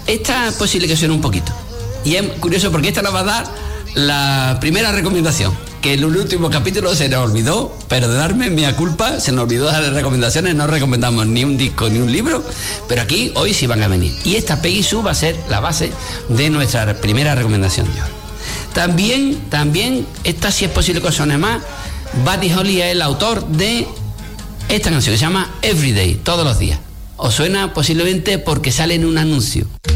esta es posible que suene un poquito. Y es curioso porque esta nos va a dar la primera recomendación, que en el último capítulo se nos olvidó, perdonadme, mea culpa, se nos olvidó dar recomendaciones, no recomendamos ni un disco ni un libro, pero aquí hoy sí van a venir. Y esta Peggy Sue va a ser la base de nuestra primera recomendación de hoy. También, esta sí es posible que os suene más, Buddy Holly es el autor de esta canción que se llama Everyday, todos los días. Os suena posiblemente porque sale en un anuncio.